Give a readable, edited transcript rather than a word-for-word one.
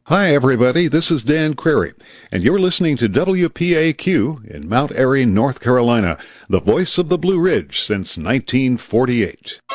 Hi, everybody. This is Dan Query, and you're listening to WPAQ in Mount Airy, North Carolina, the voice of the Blue Ridge since 1948.